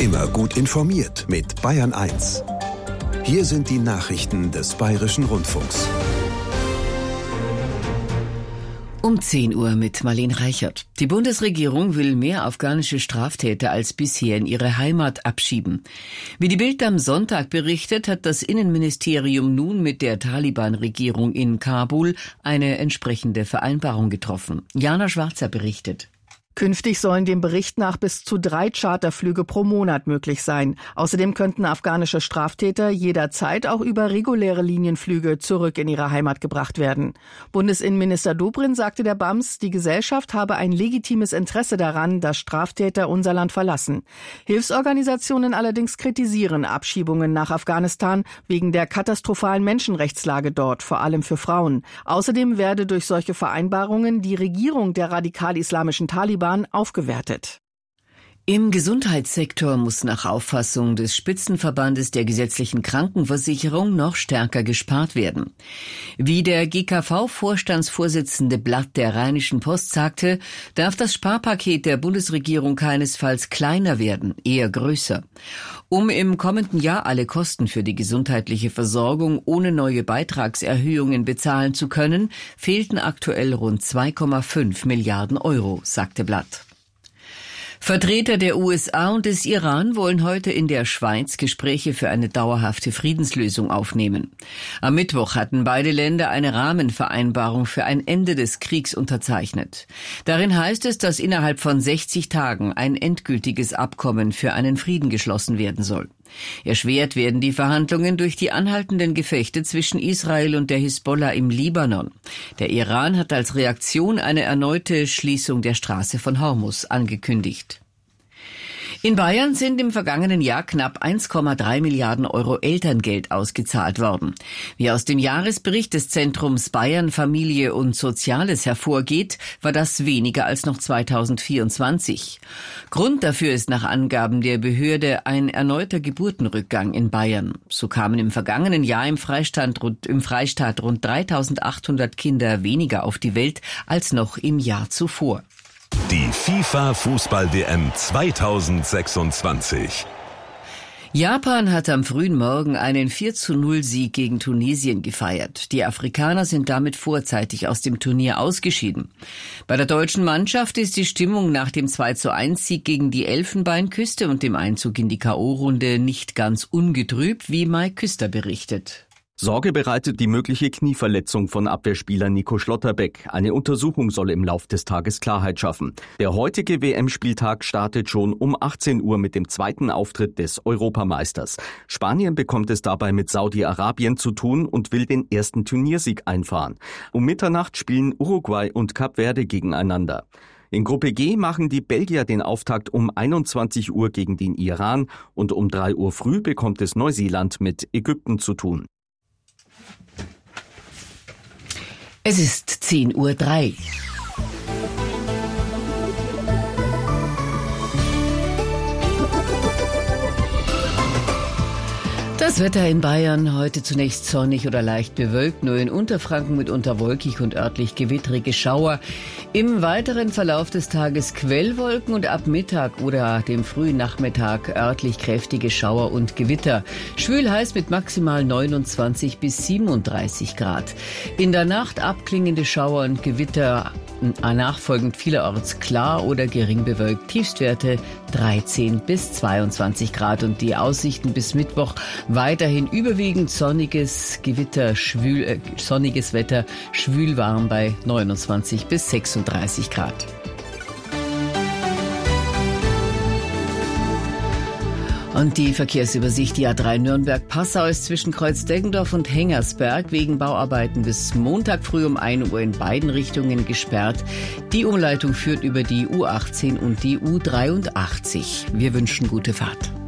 Immer gut informiert mit Bayern 1. Hier sind die Nachrichten des Bayerischen Rundfunks. Um 10 Uhr mit Marlene Reichert. Die Bundesregierung will mehr afghanische Straftäter als bisher in ihre Heimat abschieben. Wie die Bild am Sonntag berichtet, hat das Innenministerium nun mit der Taliban-Regierung in Kabul eine entsprechende Vereinbarung getroffen. Jana Schwarzer berichtet. Künftig sollen dem Bericht nach bis zu 3 Charterflüge pro Monat möglich sein. Außerdem könnten afghanische Straftäter jederzeit auch über reguläre Linienflüge zurück in ihre Heimat gebracht werden. Bundesinnenminister Dobrindt sagte der BAMS, die Gesellschaft habe ein legitimes Interesse daran, dass Straftäter unser Land verlassen. Hilfsorganisationen allerdings kritisieren Abschiebungen nach Afghanistan wegen der katastrophalen Menschenrechtslage dort, vor allem für Frauen. Außerdem werde durch solche Vereinbarungen die Regierung der radikal-islamischen Taliban aufgewertet. Im Gesundheitssektor muss nach Auffassung des Spitzenverbandes der gesetzlichen Krankenversicherung noch stärker gespart werden. Wie der GKV-Vorstandsvorsitzende Blatt der Rheinischen Post sagte, darf das Sparpaket der Bundesregierung keinesfalls kleiner werden, eher größer. Um im kommenden Jahr alle Kosten für die gesundheitliche Versorgung ohne neue Beitragserhöhungen bezahlen zu können, fehlten aktuell rund 2,5 Milliarden Euro, sagte Blatt. Vertreter der USA und des Iran wollen heute in der Schweiz Gespräche für eine dauerhafte Friedenslösung aufnehmen. Am Mittwoch hatten beide Länder eine Rahmenvereinbarung für ein Ende des Kriegs unterzeichnet. Darin heißt es, dass innerhalb von 60 Tagen ein endgültiges Abkommen für einen Frieden geschlossen werden soll. Erschwert werden die Verhandlungen durch die anhaltenden Gefechte zwischen Israel und der Hisbollah im Libanon. Der Iran hat als Reaktion eine erneute Schließung der Straße von Hormuz angekündigt. In Bayern sind im vergangenen Jahr knapp 1,3 Milliarden Euro Elterngeld ausgezahlt worden. Wie aus dem Jahresbericht des Zentrums Bayern Familie und Soziales hervorgeht, war das weniger als noch 2024. Grund dafür ist nach Angaben der Behörde ein erneuter Geburtenrückgang in Bayern. So kamen im vergangenen Jahr im Freistaat rund 3.800 Kinder weniger auf die Welt als noch im Jahr zuvor. Die FIFA-Fußball-WM 2026. Japan hat am frühen Morgen einen 4:0-Sieg gegen Tunesien gefeiert. Die Afrikaner sind damit vorzeitig aus dem Turnier ausgeschieden. Bei der deutschen Mannschaft ist die Stimmung nach dem 2:1-Sieg gegen die Elfenbeinküste und dem Einzug in die K.O.-Runde nicht ganz ungetrübt, wie Mike Küster berichtet. Sorge bereitet die mögliche Knieverletzung von Abwehrspieler Nico Schlotterbeck. Eine Untersuchung soll im Lauf des Tages Klarheit schaffen. Der heutige WM-Spieltag startet schon um 18 Uhr mit dem zweiten Auftritt des Europameisters. Spanien bekommt es dabei mit Saudi-Arabien zu tun und will den ersten Turniersieg einfahren. Um Mitternacht spielen Uruguay und Kap Verde gegeneinander. In Gruppe G machen die Belgier den Auftakt um 21 Uhr gegen den Iran und um 3 Uhr früh bekommt es Neuseeland mit Ägypten zu tun. Es ist 10:03 Uhr. Das Wetter in Bayern heute zunächst sonnig oder leicht bewölkt, nur in Unterfranken mitunter wolkig und örtlich gewittrige Schauer. Im weiteren Verlauf des Tages Quellwolken und ab Mittag oder dem frühen Nachmittag örtlich kräftige Schauer und Gewitter. Schwül heiß mit maximal 29 bis 37 Grad. In der Nacht abklingende Schauer und Gewitter, nachfolgend vielerorts klar oder gering bewölkt. Tiefstwerte 13 bis 22 Grad und die Aussichten bis Mittwoch weiterhin überwiegend sonniges Wetter, schwül warm bei 29 bis 36 Grad. Und die Verkehrsübersicht, die A3 Nürnberg-Passau ist zwischen Kreuz-Deggendorf und Hengersberg wegen Bauarbeiten bis Montag früh um 1 Uhr in beiden Richtungen gesperrt. Die Umleitung führt über die U18 und die U83. Wir wünschen gute Fahrt.